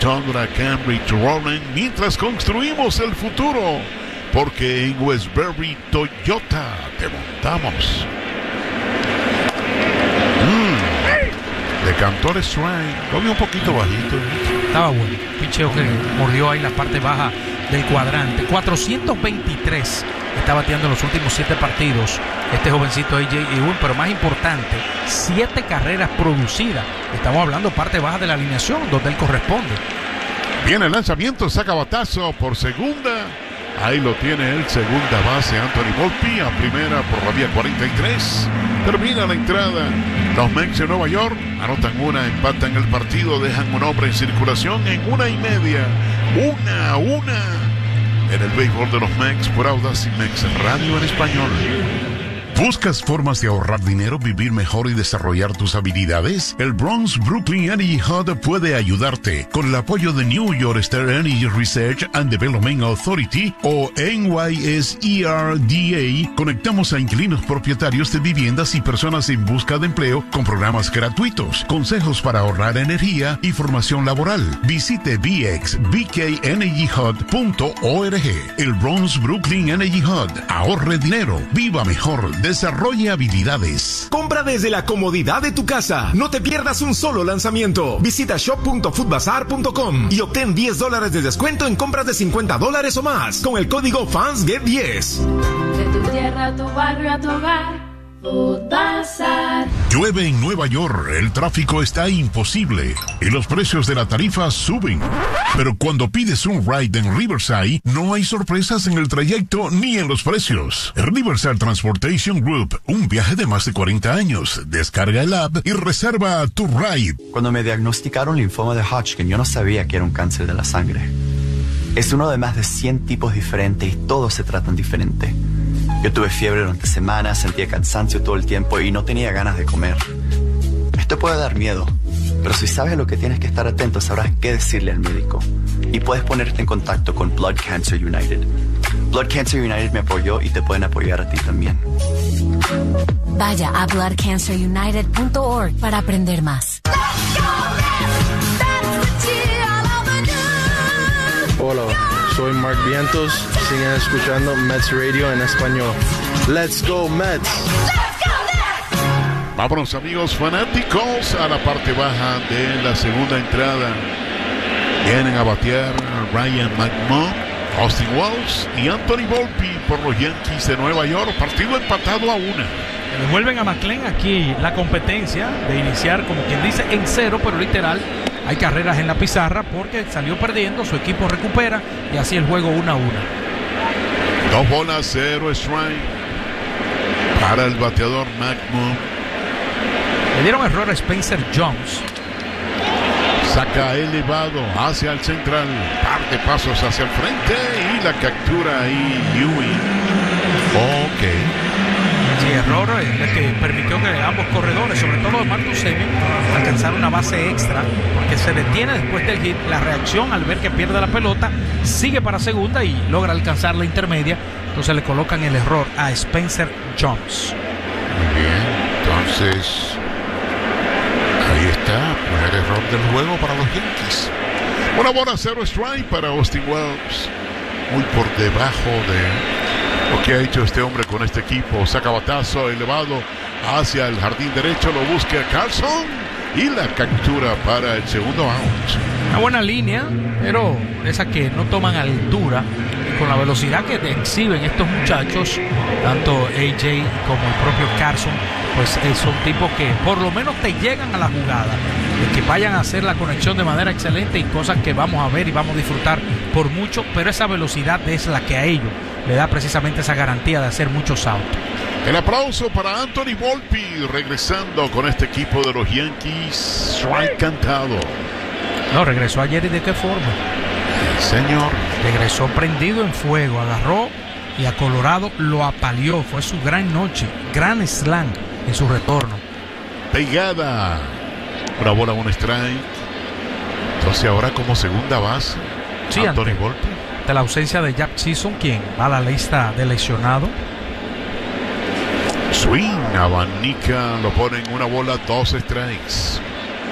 Tundra, Cambridge, Roland, mientras construimos el futuro, porque en Westbury Toyota te montamos. Le cantó el strike, lo vi un poquito bajito. Estaba bueno, picheo que mordió ahí la parte baja del cuadrante. 423 está bateando en los últimos 7 partidos este jovencito AJ Ewing, pero más importante, 7 carreras producidas. Estamos hablando parte baja de la alineación donde él corresponde. Viene el lanzamiento, saca batazo por segunda. Ahí lo tiene el segunda base Anthony Volpe, a primera por la vía 43. Termina la entrada. Los Mets de Nueva York anotan una, empatan el partido, dejan un hombre en circulación en 1:30. 1-1 en el béisbol de los Mets por Audacy Mex Radio en español. ¿Buscas formas de ahorrar dinero, vivir mejor y desarrollar tus habilidades? El Bronx Brooklyn Energy Hub puede ayudarte. Con el apoyo de New York State Energy Research and Development Authority o NYSERDA, conectamos a inquilinos propietarios de viviendas y personas en busca de empleo con programas gratuitos, consejos para ahorrar energía y formación laboral. Visite bxbkenergyhub.org. El Bronx Brooklyn Energy Hub. Ahorre dinero, viva mejor, desarrolle habilidades. Compra desde la comodidad de tu casa. No te pierdas un solo lanzamiento. Visita shop.foodbazar.com y obtén $10 de descuento en compras de $50 o más con el código FANSGET10. De tu tierra a tu barrio a tu hogar. Foodbazar. Llueve en Nueva York, el tráfico está imposible y los precios de la tarifa suben. Pero cuando pides un ride en Riverside, no hay sorpresas en el trayecto ni en los precios. Riverside Transportation Group, un viaje de más de 40 años. Descarga el app y reserva tu ride. Cuando me diagnosticaron linfoma de Hodgkin, yo no sabía que era un cáncer de la sangre. Es uno de más de 100 tipos diferentes y todos se tratan diferente. Yo tuve fiebre durante semanas, sentía cansancio todo el tiempo y no tenía ganas de comer. Esto puede dar miedo, pero si sabes a lo que tienes que estar atento, sabrás qué decirle al médico. Y puedes ponerte en contacto con Blood Cancer United. Blood Cancer United me apoyó y te pueden apoyar a ti también. Vaya a bloodcancerunited.org para aprender más. Hola, soy Mark Vientos. Siguen escuchando Mets Radio en español. Let's go Mets. Vámonos amigos fanáticos a la parte baja de la segunda entrada. Vienen a batear Ryan McMahon, Austin Wells y Anthony Volpe por los Yankees de Nueva York. Partido empatado a 1. Devuelven a McLean aquí la competencia de iniciar, como quien dice, en 0, pero literal hay carreras en la pizarra porque salió perdiendo, su equipo recupera y así el juego 1-1. 2 bolas, 0 strike para el bateador McMahon. Le dieron error a Spencer Jones. Saca elevado hacia el central, par de pasos hacia el frente y la captura ahí Ewing. Ok. Sí, error el que permitió que ambos corredores, sobre todo Marcus Semien, alcanzaran una base extra, porque se detiene después del hit. La reacción al ver que pierde la pelota, sigue para segunda y logra alcanzar la intermedia. Entonces le colocan el error a Spencer Jones. Muy bien, entonces ahí está, primer error del juego para los Yankees. Una bola, 0 strike para Austin Wells, muy por debajo de lo que ha hecho este hombre con este equipo. Saca batazo elevado hacia el jardín derecho, lo busca Carlson y la captura para el segundo out. Una buena línea, pero esa que no toman altura con la velocidad que exhiben estos muchachos, tanto AJ como el propio Carlson, pues son tipos que por lo menos te llegan a la jugada, de que vayan a hacer la conexión de manera excelente y cosas que vamos a ver y vamos a disfrutar por mucho, pero esa velocidad es la que a ellos le da precisamente esa garantía de hacer muchos outs. El aplauso para Anthony Volpe, regresando con este equipo de los Yankees. Strike cantado. No, regresó ayer y de qué forma. Señor. Regresó prendido en fuego, agarró y a Colorado lo apaleó. Fue su gran noche, gran slam en su retorno. Pegada. Una bola, un strike. Entonces ahora como segunda base, sí, Anthony Volpe. De la ausencia de Jack Season, quien va a la lista de lesionado. Swing, abanica, lo ponen una bola, 2 strikes.